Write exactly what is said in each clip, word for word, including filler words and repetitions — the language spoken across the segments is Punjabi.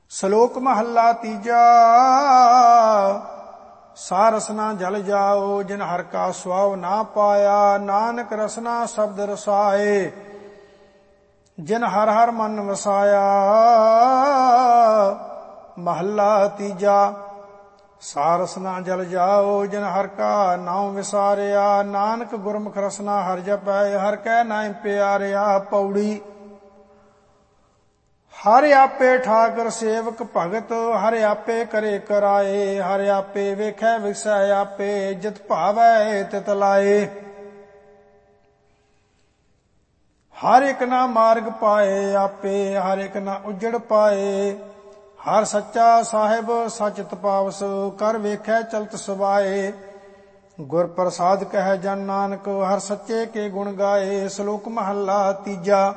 ਸ਼ਲੋਕ ਮਹੱਲਾ ਤੀਜਾ। ਸਾ ਰਸਨਾ ਜਲ ਜਾਓ ਜਿਨ ਹਰ ਕਾ ਸੁਆਵ ਨਾ ਪਾਇਆ। ਨਾਨਕ ਰਸਨਾ ਸ਼ਬਦ ਰਸਾਏ ਜਿਨ ਹਰ ਹਰ ਮਨ ਵਸਾਇਆ। ਮਹੱਲਾ ਤੀਜਾ। ਸਾ ਰਸਨਾ ਜਲ ਜਾਓ ਜਿਨ ਹਰ ਕਾ ਨਾਮ ਵਿਸਾਰਿਆ। ਨਾਨਕ ਗੁਰਮੁਖ ਰਸਨਾ ਹਰ ਜਪੈ ਹਰ ਕੈ ਨਾਮ ਪਿਆਰਿਆ। ਪੌੜੀ। ਹਰ ਆਪੇ ਠਾਕਰ ਸੇਵਕ ਭਗਤ ਹਰ ਆਪੇ ਕਰੇ ਕਰਾਏ। ਹਰ ਆਪੇ ਵੇਖੈ ਵਿਸੈ ਆਪੇ ਜਿਤ ਭਾਵੈ ਤਿਤ ਲਾਏ। ਹਰ ਇੱਕ ਨਾ ਮਾਰਗ ਪਾਏ ਆਪੇ ਹਰ ਇੱਕ ਨਾ ਉਜੜ ਪਾਏ। ਹਰ ਸੱਚਾ ਸਾਹਿਬ ਸਚ ਤਪਾਵਸ ਕਰ ਵੇਖੈ ਚਲਤ ਸੁਭਾਏ। ਗੁਰ ਪ੍ਰਸਾਦ ਕਹਿ ਜਨ ਨਾਨਕ ਹਰ ਸੱਚੇ ਕੇ ਗੁਣ ਗਾਏ। ਸ਼ਲੋਕ ਮਹੱਲਾ ਤੀਜਾ।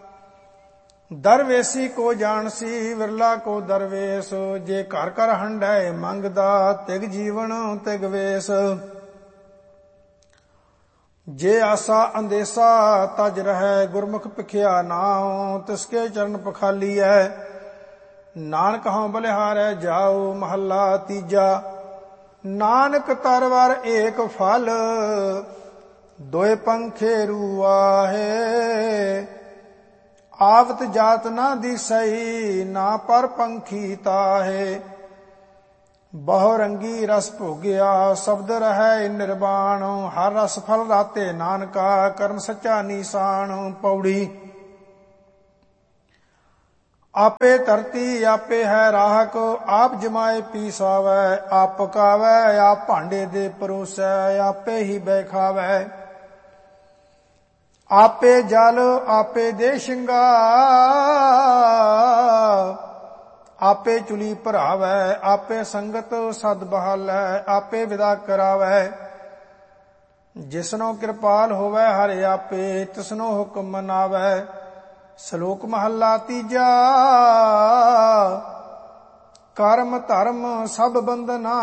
ਦਰਵੇਸੀ ਕੋ ਜਾਣਸੀ ਵਿਰਲਾ ਕੋ ਦਰਵੇਸ। ਜੇ ਘਰ ਘਰ ਹੰਡੈ ਮੰਗਦਾ ਤਿਗ ਜੀਵਨ ਤਿਗ ਵੇਸ। ਜੇ ਆਸਾ ਅੰਦੇਸਾ ਤਜ ਰਹਿ ਗੁਰਮੁਖ ਭਿਖਿਆ ਨਾਉ। ਤਿਸਕੇ ਚਰਨ ਪਖਾਲੀਐ ਨਾਨਕ ਹਉ ਬਲਿਹਾਰੈ ਜਾਉ। ਮਹੱਲਾ ਤੀਜਾ। ਨਾਨਕ ਤਰਵਰ ਏਕ ਫਲ ਦੋਇ ਪੰਖੇ ਰੂਆਹੇ। ਆਵਤ ਜਾਤ ਨਾ ਦਿਸਈ ਨਾ ਪਰ ਪੰਖੀ ਤਾਹੇ। ਬਹੁ ਰੰਗੀ ਰਸ ਭੋਗਿਆ ਸ਼ਬਦ ਰਹਿ ਨਿਰਵਾਣ। ਹਰ ਰਸ ਫਲ ਰਾਤੇ ਨਾਨਕਾ ਕਰਮ ਸੱਚਾ ਨੀਸਾਨ। ਪੌੜੀ। ਆਪੇ ਧਰਤੀ ਆਪੇ ਹੈ ਰਾਹਕ ਆਪ ਜਮਾਏ ਪੀ ਸਾਵੈ। ਆਪ ਪਕਾਵੈ ਆਪ ਭਾਂਡੇ ਦੇ ਪਰੋਸੈ ਆਪੇ ਹੀ ਬੈਖਾਵੈ। ਆਪੇ ਜਲ ਆਪੇ ਦੇ ਸ਼ਿੰਗਾਰ ਆਪੇ ਚੁਲੀ ਭਰਾਵੈ। ਆਪੇ ਸੰਗਤ ਸਦ ਬਹਾਲੈ ਆਪੇ ਵਿਦਾ ਕਰਾਵੈ। ਜਿਸਨੋ ਕਿਰਪਾਲ ਹੋਵੈ ਹਰਿ ਆਪੇ ਤਿਸਨੋ ਹੁਕਮ ਮਨਾਵੈ। ਸ਼ਲੋਕ ਮਹੱਲਾ ਤੀਜਾ। ਕਰਮ ਧਰਮ ਸਭ ਬੰਧਨਾ